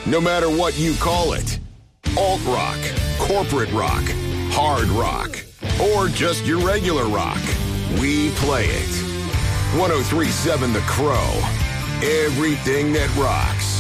No matter what you call it. Alt-rock, corporate rock, hard rock, or just your regular rock. We play it. 103.7 The Crow. Everything that rocks.